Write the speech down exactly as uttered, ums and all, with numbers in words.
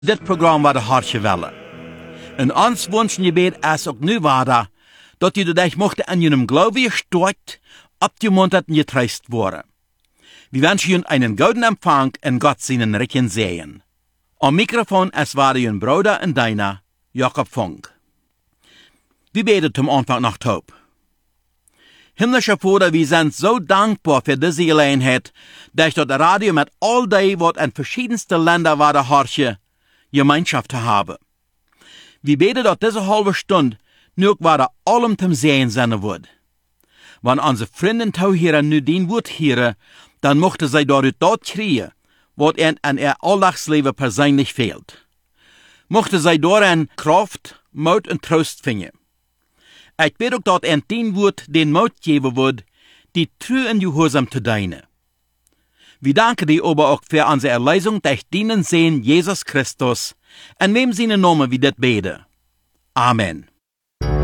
Dit programma war hartje welle. En ons wunschgebet is ook nu waar, dat je dich mochte an jenem Glaube gestort, ab die Montaten getreist worden. Wir wünschen Ihnen einen guten Empfang und Gott seinen Rechen sehen. Am Mikrofon es war Ihr Bruder und deiner, Jakob Funk. Wir beten zum Anfang nach Taub. Himmlischer Vater, wir sind so dankbar für diese Gelegenheit, dass das Radio mit all dem, was in verschiedensten Ländern war, der Harche, Gemeinschaft zu haben. Wir beten, dass diese halbe Stunde nur war allem zum Sehen sein wird. Wenn unsere Freunde Tauhierer nu den Wort hören, dann mochte sie dadurch dort kriegen, was ihnen an ihr Alltagsleben persönlich fehlt. Mochte sie darin Kraft, Mut und Trost finden. Ich bete auch, dass ihnen den Wort den Mut geben wird, die treu und gehorsam zu dienen. Wir danken dir aber auch für unsere Erlösung durch deinen Sohn Jesus Christus, in wem seinen Namen wir das beten. Amen.